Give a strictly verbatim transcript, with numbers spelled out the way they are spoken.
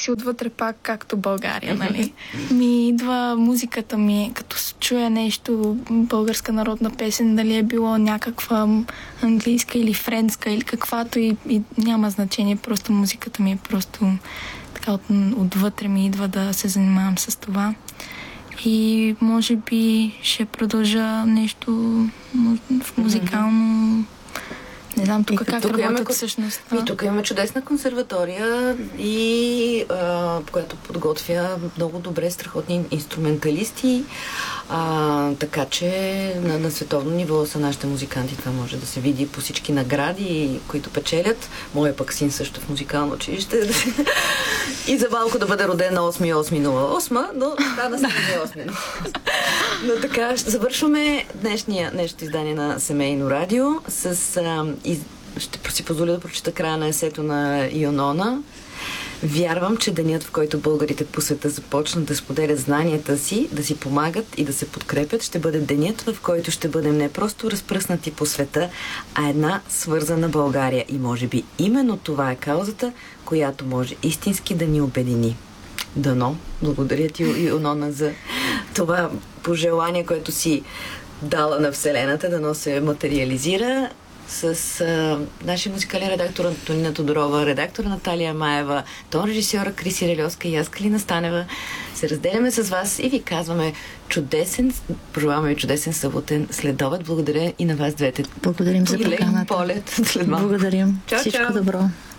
някакси отвътре пак, както България, нали? Ми идва музиката ми, като чуя нещо, българска народна песен, дали е било някаква английска или френска, или каквато и, и няма значение, просто музиката ми е просто така от, отвътре ми идва да се занимавам с това. И може би ще продължа нещо в музикално... Не знам тук как тук работят имаме, всъщност. И тук имаме чудесна консерватория, и, а, която подготвя много добре страхотни инструменталисти. А, така че на, на световно ниво са нашите музиканти. Това може да се види по всички награди, които печелят. Моя пък син също в музикално училище. И за малко да бъде роден на осми осми нула осем, но стана седми осми. Но така, ще завършваме днешния, днешното издание на Семейно радио с... А, и ще си позволя да прочита края на есето на Юнона. Вярвам, че денят, в който българите по света започнат да споделят знанията си, да си помагат и да се подкрепят, ще бъде денят, в който ще бъдем не просто разпръснати по света, а една свързана България. И може би именно това е каузата, която може истински да ни обедини. Дано. Благодаря ти, Юнона, за това пожелание, което си дала на Вселената, дано се материализира. С а, нашия музикален редактор Антонина Тодорова, редактора Наталия Маева, тон режисьора Криси Релевска и аз, Калина Станева, се разделяме с вас и ви казваме чудесен, пожелаваме ви чудесен съботен следобед. Благодаря и на вас двете. Благодарим за поканата. Полет след малко. Благодарим. Чао, Всичко чао. добро.